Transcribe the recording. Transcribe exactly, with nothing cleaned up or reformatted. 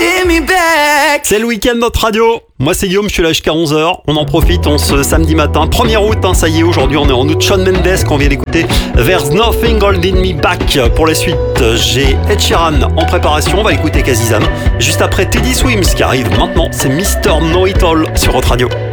holding me back. C'est le week-end notre radio. Moi c'est Guillaume, je suis là jusqu'à onze heures. On en profite, on se samedi matin, premier août, hein, ça y est, aujourd'hui on est en août. Shawn Mendes qu'on vient d'écouter, There's Nothing Holding Me Back. Pour la suite, j'ai Ed Sheeran en préparation, on va écouter Kazizan. Juste après Teddy Swims qui arrive maintenant, c'est Mister Know It All sur Hot Radio.